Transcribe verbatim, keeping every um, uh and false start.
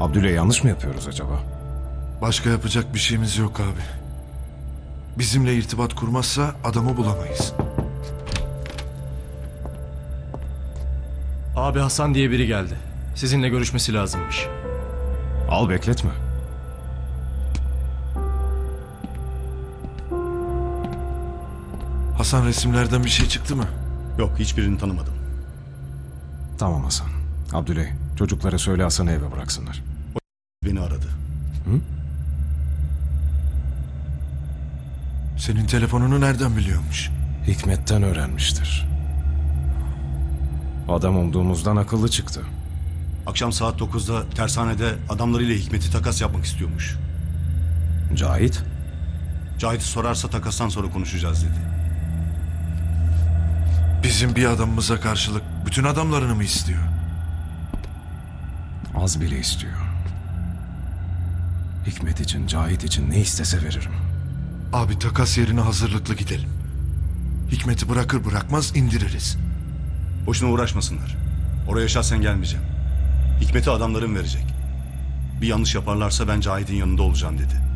Abdül'e yanlış mı yapıyoruz acaba? Başka yapacak bir şeyimiz yok abi. Bizimle irtibat kurmazsa adamı bulamayız. Abi Hasan diye biri geldi. Sizinle görüşmesi lazımmış. Al, bekletme. Hasan, resimlerden bir şey çıktı mı? Yok, hiçbirini tanımadım. Tamam Hasan. Abdüley, çocuklara söyle Hasan'ı eve bıraksınlar. Beni aradı. Senin telefonunu nereden biliyormuş? Hikmet'ten öğrenmiştir. Adam umduğumuzdan akıllı çıktı. Akşam saat dokuzda tersanede adamlarıyla Hikmet'i takas yapmak istiyormuş. Cahit? Cahit'i sorarsa takastan sonra konuşacağız dedi. Bizim bir adamımıza karşılık bütün adamlarını mı istiyor? Az bile istiyor. Hikmet için, Cahit için ne istese veririm. Abi, takas yerine hazırlıklı gidelim. Hikmet'i bırakır bırakmaz indiririz. Boşuna uğraşmasınlar. Oraya şahsen gelmeyeceğim. Hikmet'i adamlarım verecek. Bir yanlış yaparlarsa ben Cahit'in yanında olacağım dedi.